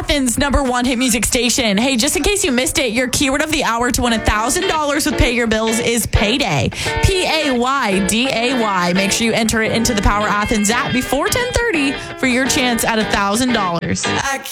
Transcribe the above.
Athens' #1 hit music station. Hey, just in case you missed it, your keyword of the hour to win $1,000 with Pay Your Bills is payday. Payday. Make sure you enter it into the Power Athens app before 10:30 for your chance at $1,000.